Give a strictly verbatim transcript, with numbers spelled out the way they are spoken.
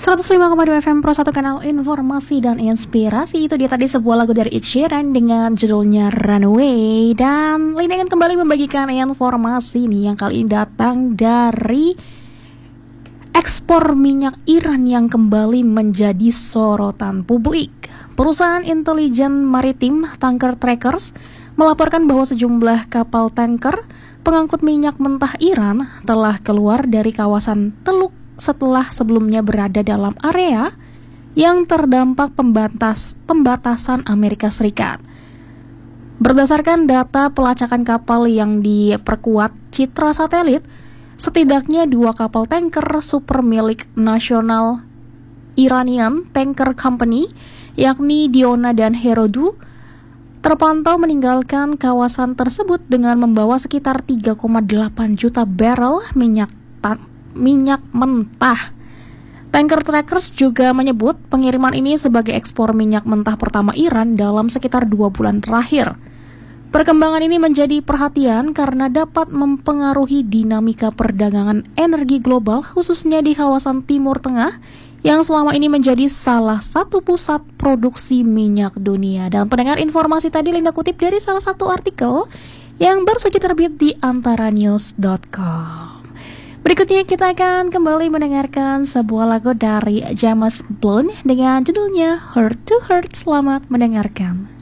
seratus lima koma dua F M Pro satu, kanal informasi dan inspirasi. Itu dia tadi sebuah lagu dari Ed Sheeran dengan judulnya Runaway. Dan Linda ingin kembali membagikan informasi nih yang kali ini datang dari ekspor minyak Iran yang kembali menjadi sorotan publik. Perusahaan intelijen maritim Tanker Trackers melaporkan bahwa sejumlah kapal tanker pengangkut minyak mentah Iran telah keluar dari kawasan Teluk setelah sebelumnya berada dalam area yang terdampak pembatas, pembatasan Amerika Serikat. Berdasarkan data pelacakan kapal yang diperkuat citra satelit, setidaknya dua kapal tanker super milik National Iranian Tanker Company, yakni Diona dan Herodu, terpantau meninggalkan kawasan tersebut dengan membawa sekitar tiga koma delapan juta barrel minyak tan- minyak mentah. Tanker Trackers juga menyebut pengiriman ini sebagai ekspor minyak mentah pertama Iran dalam sekitar dua bulan terakhir. Perkembangan ini menjadi perhatian karena dapat mempengaruhi dinamika perdagangan energi global, khususnya di kawasan Timur Tengah yang selama ini menjadi salah satu pusat produksi minyak dunia. Dan pendengar, informasi tadi Linda kutip dari salah satu artikel yang baru saja terbit di antaranews dot com. Berikutnya kita akan kembali mendengarkan sebuah lagu dari James Blunt dengan judulnya Heart to Heart. Selamat mendengarkan.